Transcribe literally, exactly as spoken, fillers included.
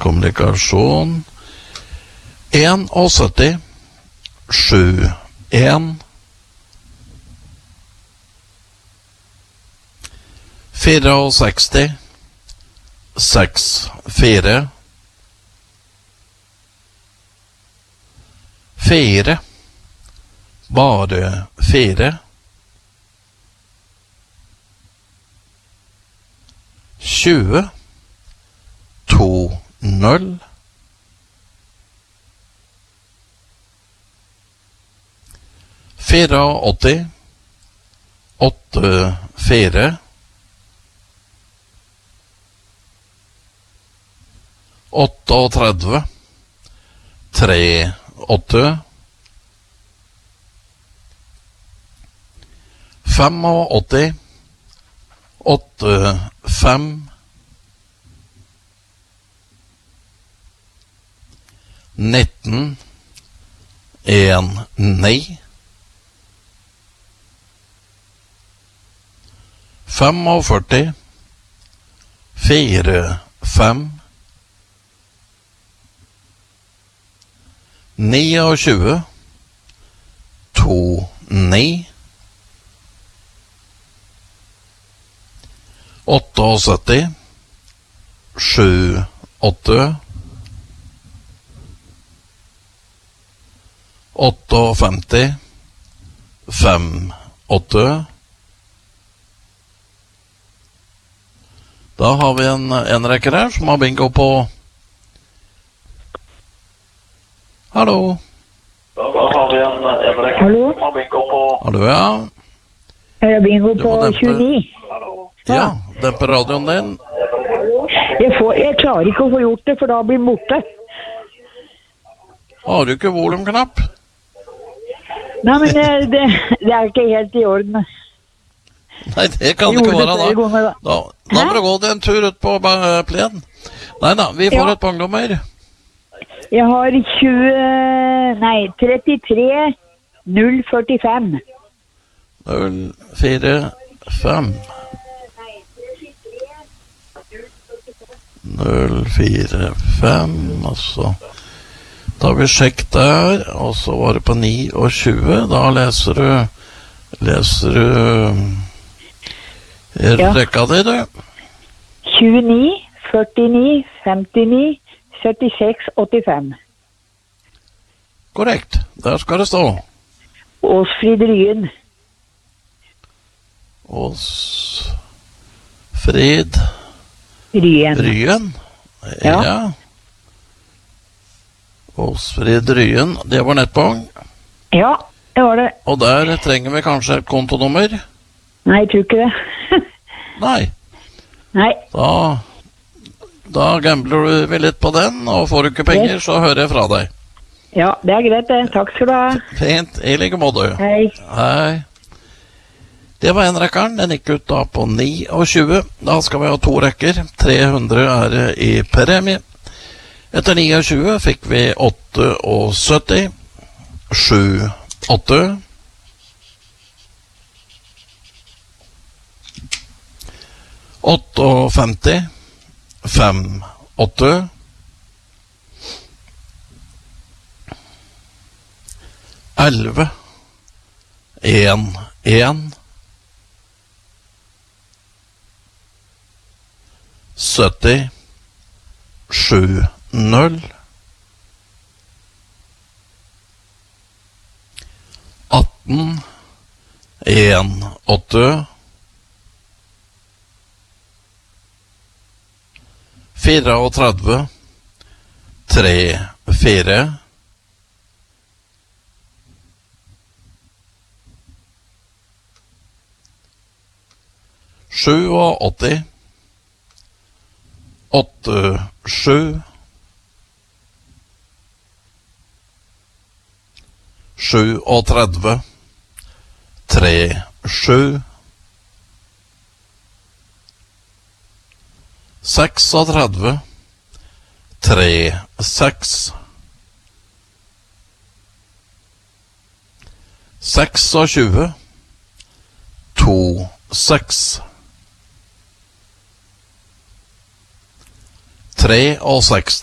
kommunikasjon. En og sytti, sju, en. Fire og seksti, seks, fire. Fire, bare fire. Tjue, to, null. Fire og åtti, åtte, fire. Åtte og tredve, tre, åtte. Fem og åtti, åtte, fem. Nitten, en, ni. Fem og førti, fire, fem. Ni og tjue, to, ni. Åtte og sytti, sju, åtte. Åtte og femti, fem, åtte. Da har vi en, en rekke her som har bingo på. Hallo. Da har vi en, en rekke Hallo? som har bingo på. Hallo, ja. Jeg har bingo på tjueni. Ja, demper radioen din. Jeg, får, jeg klarer ikke å få gjort det, for da blir den borte. Har du ikke volumknapp? Nei, men det, det, det er ikke helt i orden. Nei, det kan det ikke være da. Da, da, da må du gå en tur ut på plenen. Nei da, vi får Ja. et banglommer. Jeg har tjue... Nei, trettitre, null, førtifem. null, fire, fem. null, fire, fem, og så da har vi sjekk der, og så var det på ni og tjue. Da leser du leser du Ja. rekka di, du. tjueni, førtini, femtini, syttiseks, åttifem. Korrekt, der skal det stå. Åsfrid Ryen. Åsfrid Ryen. Ryen. Ja. Ja. Åsfrid Ryen, det var nettbong. Ja, det var det. Og der trenger vi kanskje et kontonummer. Nei, jeg tror ikke det. Nei. Nei. Da, da gambler du vel litt på den, og får du ikke penger, så hører jeg fra deg. Ja, det er greit det. Takk skal du ha. Fint, i like måte. Hei. Hei. Det var en rekkeren, den gikk ut da på ni og tjue. Da skal vi ha to rekker. tre hundre er det i premie. Etter ni og tjue fikk vi åtte og sytti. sju, åtte. åtte og femti. fem, åtte. elleve. en, en. sytti, sju, null. atten, en, åtte. trettien, tre, fire. åtti, åtte, sju. trettien, tre, sju. trettien, tre, seks. tjueseks, to, seks. tre og seks.